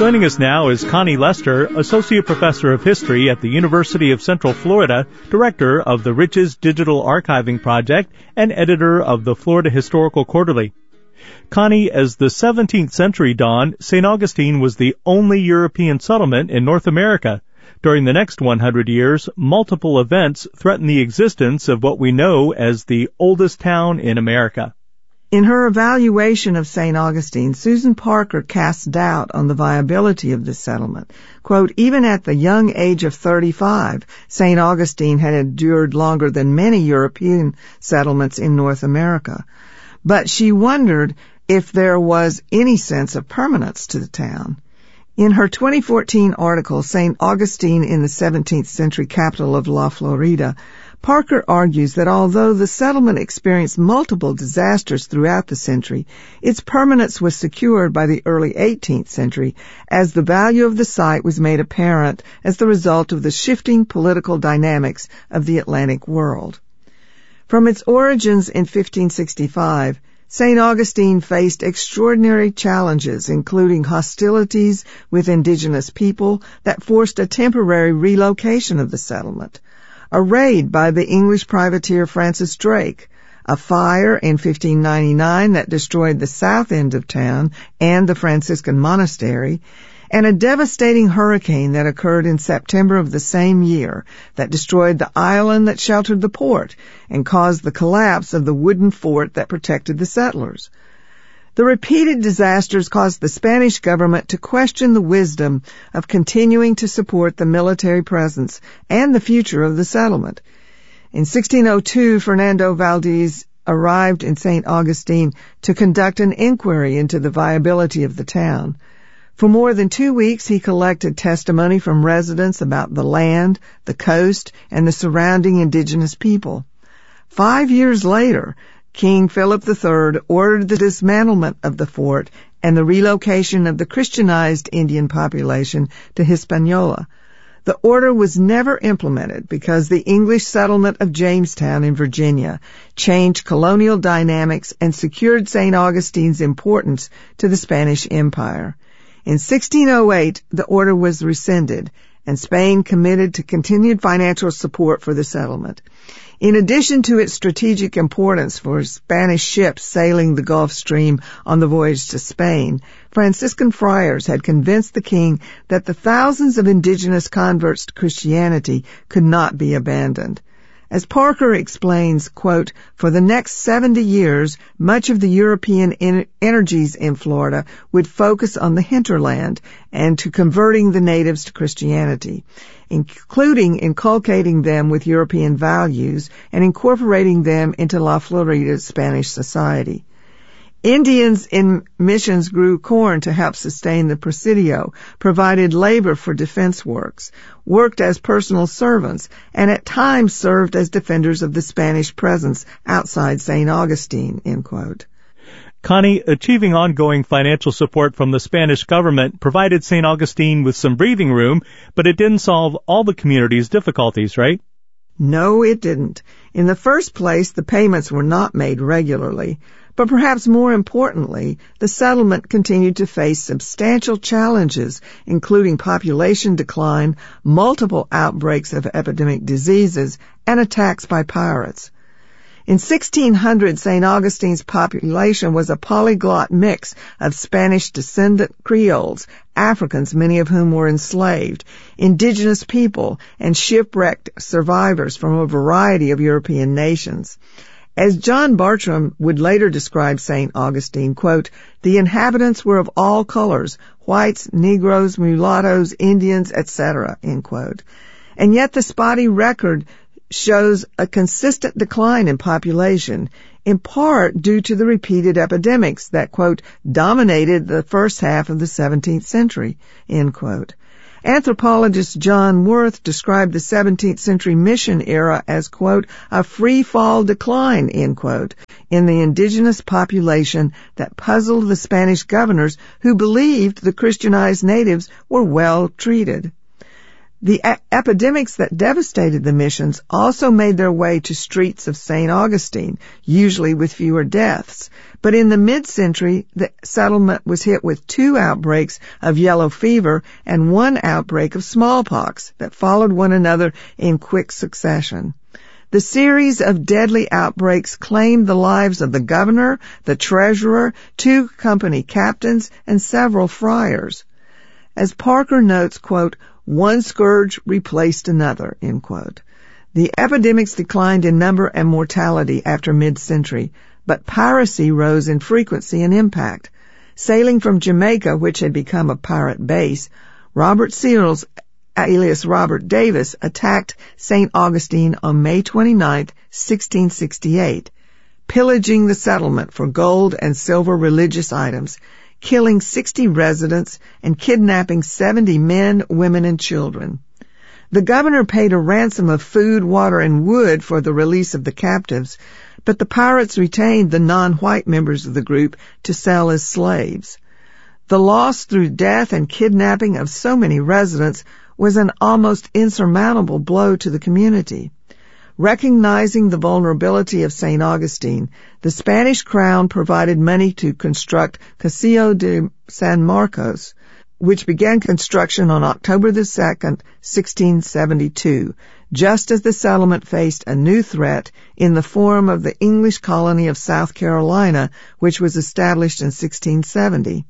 Joining us now is Connie Lester, Associate Professor of History at the University of Central Florida, Director of the Riches Digital Archiving Project, and Editor of the Florida Historical Quarterly. Connie, as the 17th century dawned, St. Augustine was the only European settlement in North America. During the next 100 years, multiple events threatened the existence of what we know as the oldest town in America. In her evaluation of St. Augustine, Susan Parker casts doubt on the viability of this settlement. Quote, even at the young age of 35, St. Augustine had endured longer than many European settlements in North America. But she wondered if there was any sense of permanence to the town. In her 2014 article, St. Augustine in the 17th Century Capital of La Florida, Parker argues that although the settlement experienced multiple disasters throughout the century, its permanence was secured by the early 18th century as the value of the site was made apparent as the result of the shifting political dynamics of the Atlantic world. From its origins in 1565, St. Augustine faced extraordinary challenges, including hostilities with indigenous people that forced a temporary relocation of the settlement, a raid by the English privateer Francis Drake, a fire in 1599 that destroyed the south end of town and the Franciscan monastery, and a devastating hurricane that occurred in September of the same year that destroyed the island that sheltered the port and caused the collapse of the wooden fort that protected the settlers. The repeated disasters caused the Spanish government to question the wisdom of continuing to support the military presence and the future of the settlement. In 1602, Fernando Valdez arrived in St. Augustine to conduct an inquiry into the viability of the town. For more than 2 weeks, he collected testimony from residents about the land, the coast, and the surrounding indigenous people. 5 years later, King Philip III ordered the dismantlement of the fort and the relocation of the Christianized Indian population to Hispaniola. The order was never implemented because the English settlement of Jamestown in Virginia changed colonial dynamics and secured St. Augustine's importance to the Spanish Empire. In 1608, the order was rescinded, and Spain committed to continued financial support for the settlement. In addition to its strategic importance for Spanish ships sailing the Gulf Stream on the voyage to Spain, Franciscan friars had convinced the king that the thousands of indigenous converts to Christianity could not be abandoned. As Parker explains, quote, for the next 70 years, much of the European energies in Florida would focus on the hinterland and to converting the natives to Christianity, including inculcating them with European values and incorporating them into La Florida's Spanish society. Indians in missions grew corn to help sustain the presidio, provided labor for defense works, worked as personal servants, and at times served as defenders of the Spanish presence outside St. Augustine, end quote. Connie, achieving ongoing financial support from the Spanish government provided St. Augustine with some breathing room, but it didn't solve all the community's difficulties, right? No, it didn't. In the first place, the payments were not made regularly. But perhaps more importantly, the settlement continued to face substantial challenges, including population decline, multiple outbreaks of epidemic diseases, and attacks by pirates. In 1600, St. Augustine's population was a polyglot mix of Spanish descendant Creoles, Africans, many of whom were enslaved, indigenous people, and shipwrecked survivors from a variety of European nations. As John Bartram would later describe St. Augustine, quote, the inhabitants were of all colors, whites, Negroes, mulattoes, Indians, etc., end quote. And yet the spotty record shows a consistent decline in population, in part due to the repeated epidemics that, quote, dominated the first half of the 17th century, end quote. Anthropologist John Worth described the 17th century mission era as, quote, a free-fall decline, end quote, in the indigenous population that puzzled the Spanish governors who believed the Christianized natives were well treated. The epidemics that devastated the missions also made their way to streets of St. Augustine, usually with fewer deaths. But in the mid-century, the settlement was hit with 2 outbreaks of yellow fever and 1 outbreak of smallpox that followed one another in quick succession. The series of deadly outbreaks claimed the lives of the governor, the treasurer, 2 company captains, and several friars. As Parker notes, quote, "One scourge replaced another," end quote. The epidemics declined in number and mortality after mid-century, but piracy rose in frequency and impact. Sailing from Jamaica, which had become a pirate base, Robert Seals, alias Robert Davis, attacked St. Augustine on May 29, 1668, pillaging the settlement for gold and silver religious items, killing 60 residents and kidnapping 70 men, women, and children. The governor paid a ransom of food, water, and wood for the release of the captives, but the pirates retained the non-white members of the group to sell as slaves. The loss through death and kidnapping of so many residents was an almost insurmountable blow to the community. Recognizing the vulnerability of St. Augustine, the Spanish crown provided money to construct Castillo de San Marcos, which began construction on October 2, 1672, just as the settlement faced a new threat in the form of the English colony of South Carolina, which was established in 1670.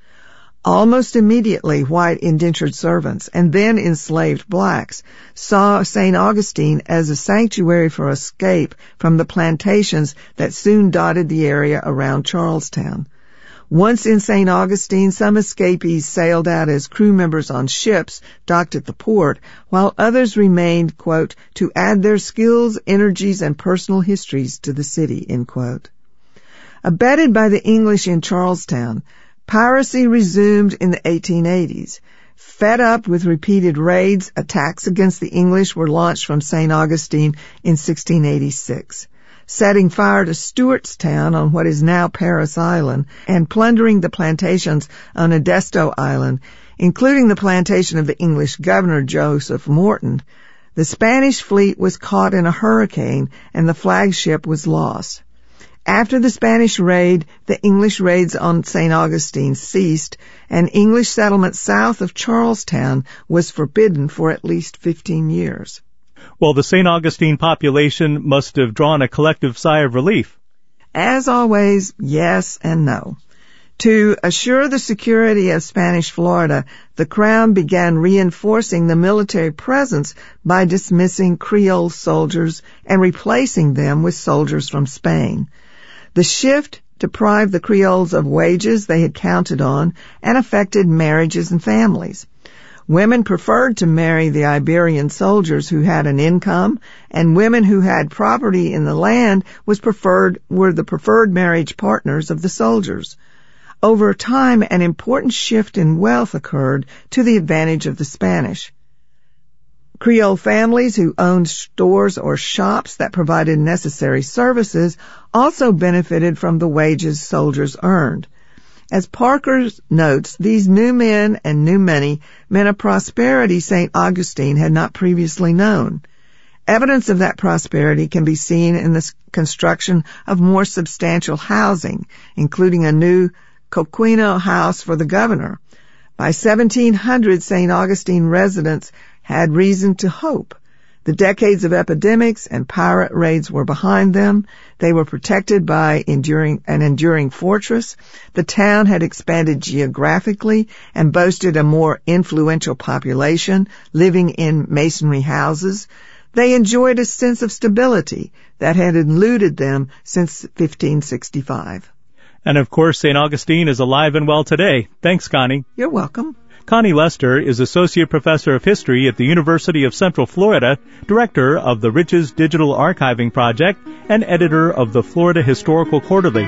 Almost immediately, white indentured servants and then enslaved blacks saw St. Augustine as a sanctuary for escape from the plantations that soon dotted the area around Charlestown. Once in St. Augustine, some escapees sailed out as crew members on ships docked at the port, while others remained, quote, "to add their skills, energies, and personal histories to the city," end quote. Abetted by the English in Charlestown, piracy resumed in the 1880s. Fed up with repeated raids, attacks against the English were launched from St. Augustine in 1686, setting fire to Stewartstown on what is now Paris Island and plundering the plantations on Edisto Island, including the plantation of the English governor Joseph Morton. The Spanish fleet was caught in a hurricane and the flagship was lost. After the Spanish raid, the English raids on St. Augustine ceased, and English settlement south of Charlestown was forbidden for at least 15 years. Well, the St. Augustine population must have drawn a collective sigh of relief. As always, yes and no. To assure the security of Spanish Florida, the Crown began reinforcing the military presence by dismissing Creole soldiers and replacing them with soldiers from Spain. The shift deprived the Creoles of wages they had counted on and affected marriages and families. Women preferred to marry the Iberian soldiers who had an income, and women who had property in the land were the preferred marriage partners of the soldiers. Over time, an important shift in wealth occurred to the advantage of the Spanish. Creole families who owned stores or shops that provided necessary services also benefited from the wages soldiers earned. As Parker notes, these new men and new money meant a prosperity St. Augustine had not previously known. Evidence of that prosperity can be seen in the construction of more substantial housing, including a new coquino house for the governor. By 1700, St. Augustine residents had reason to hope. The decades of epidemics and pirate raids were behind them. They were protected by an enduring fortress. The town had expanded geographically and boasted a more influential population living in masonry houses. They enjoyed a sense of stability that had eluded them since 1565. And of course, St. Augustine is alive and well today. Thanks, Connie. You're welcome. Connie Lester is Associate Professor of History at the University of Central Florida, Director of the Riches Digital Archiving Project, and Editor of the Florida Historical Quarterly.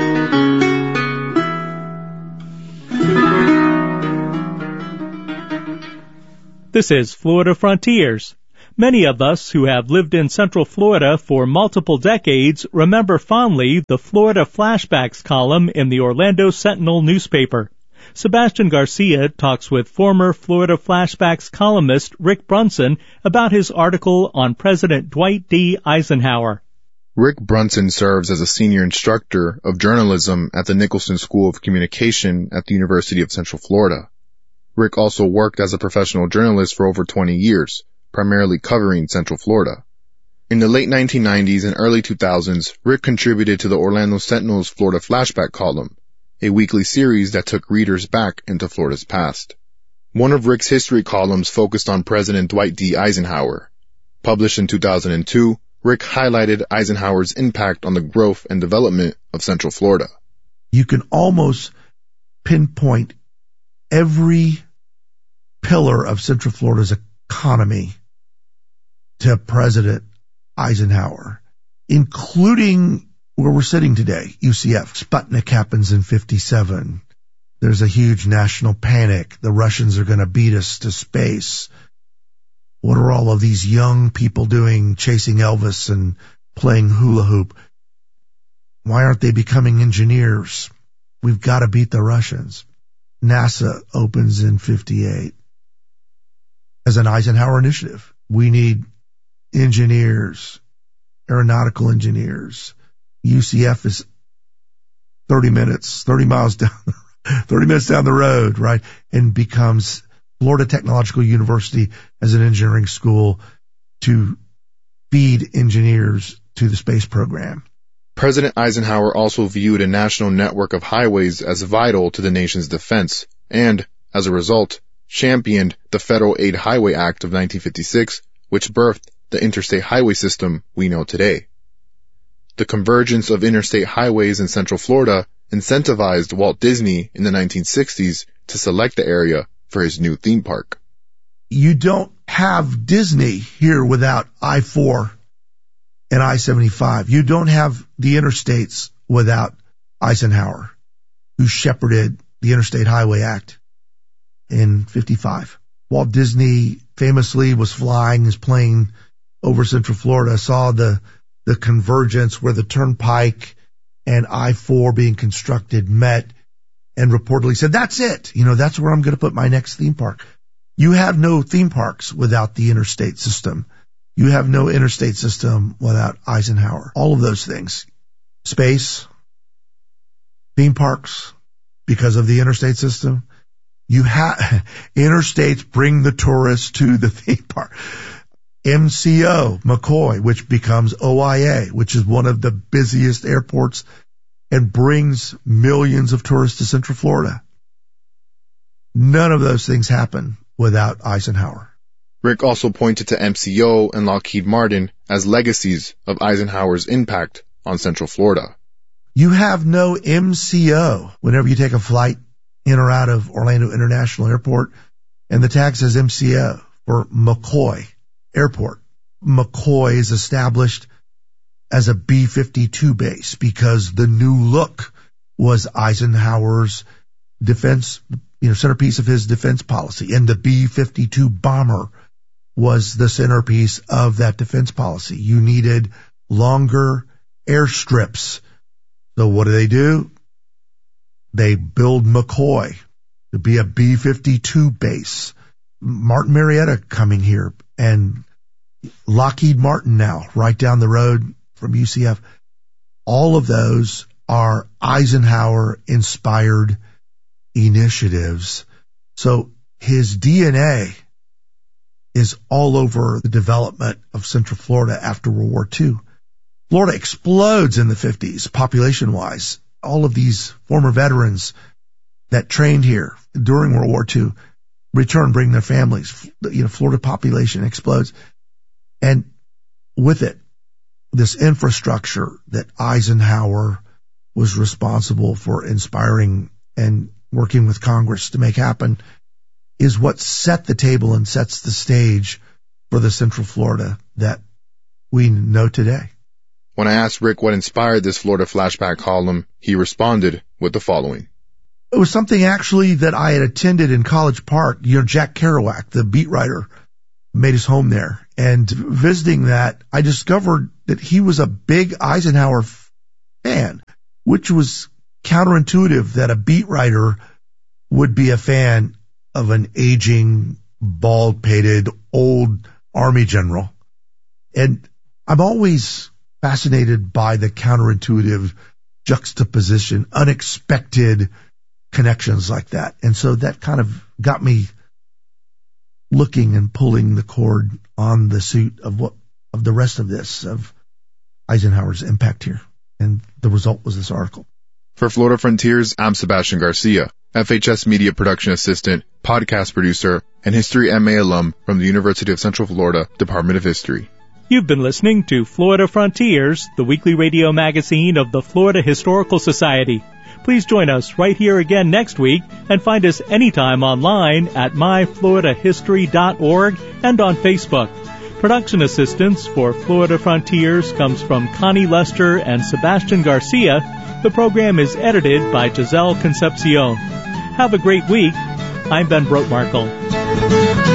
This is Florida Frontiers. Many of us who have lived in Central Florida for multiple decades remember fondly the Florida Flashbacks column in the Orlando Sentinel newspaper. Sebastian Garcia talks with former Florida Flashbacks columnist Rick Brunson about his article on President Dwight D. Eisenhower. Rick Brunson serves as a senior instructor of journalism at the Nicholson School of Communication at the University of Central Florida. Rick also worked as a professional journalist for over 20 years, primarily covering Central Florida. In the late 1990s and early 2000s, Rick contributed to the Orlando Sentinel's Florida Flashback column, a weekly series that took readers back into Florida's past. One of Rick's history columns focused on President Dwight D. Eisenhower. Published in 2002, Rick highlighted Eisenhower's impact on the growth and development of Central Florida. You can almost pinpoint every pillar of Central Florida's economy to President Eisenhower, including where we're sitting today, UCF. Sputnik happens in 1957. There's a huge national panic. The Russians are going to beat us to space. What are all of these young people doing, chasing Elvis and playing hula hoop? Why aren't they becoming engineers? We've got to beat the Russians. NASA opens in 1958 as an Eisenhower initiative. We need engineers, aeronautical engineers. UCF is 30 minutes down the road, right? And becomes Florida Technological University as an engineering school to feed engineers to the space program. President Eisenhower also viewed a national network of highways as vital to the nation's defense and, as a result, championed the Federal Aid Highway Act of 1956, which birthed the interstate highway system we know today. The convergence of interstate highways in Central Florida incentivized Walt Disney in the 1960s to select the area for his new theme park. You don't have Disney here without I-4 and I-75. You don't have the interstates without Eisenhower, who shepherded the Interstate Highway Act in 1955. Walt Disney famously was flying his plane over Central Florida, saw the convergence where the Turnpike and I-4 being constructed met, and reportedly said, that's it. That's where I'm going to put my next theme park. You have no theme parks without the interstate system. You have no interstate system without Eisenhower. All of those things. Space, theme parks, because of the interstate system. Interstates bring the tourists to the theme park. MCO, McCoy, which becomes OIA, which is one of the busiest airports and brings millions of tourists to Central Florida. None of those things happen without Eisenhower. Rick also pointed to MCO and Lockheed Martin as legacies of Eisenhower's impact on Central Florida. You have no MCO whenever you take a flight in or out of Orlando International Airport, and the tag says MCO for McCoy Airport. McCoy is established as a B-52 base because the new look was Eisenhower's defense, centerpiece of his defense policy. And the B-52 bomber was the centerpiece of that defense policy. You needed longer airstrips. So what do? They build McCoy to be a B-52 base. Martin Marietta coming here, and Lockheed Martin now, right down the road from UCF. All of those are Eisenhower-inspired initiatives. So his DNA is all over the development of Central Florida after World War II. Florida explodes in the 50s, population-wise. All of these former veterans that trained here during World War II return, bring their families. Florida population explodes. And with it, this infrastructure that Eisenhower was responsible for inspiring and working with Congress to make happen is what set the table and sets the stage for the Central Florida that we know today. When I asked Rick what inspired this Florida Flashback column, he responded with the following. It was something actually that I had attended in College Park. Jack Kerouac, the beat writer, made his home there. And visiting that, I discovered that he was a big Eisenhower fan, which was counterintuitive that a beat writer would be a fan of an aging, bald-pated, old Army general. And I'm always fascinated by the counterintuitive juxtaposition, unexpected connections like that. And so that kind of got me looking and pulling the cord on the suit of the rest of this, of Eisenhower's impact here. And the result was this article. For Florida Frontiers, I'm Sebastian Garcia, FHS Media Production Assistant, podcast producer, and History MA alum from the University of Central Florida, Department of History. You've been listening to Florida Frontiers, the weekly radio magazine of the Florida Historical Society. Please join us right here again next week and find us anytime online at myfloridahistory.org and on Facebook. Production assistance for Florida Frontiers comes from Connie Lester and Sebastian Garcia. The program is edited by Giselle Concepcion. Have a great week. I'm Ben Brotmarkle.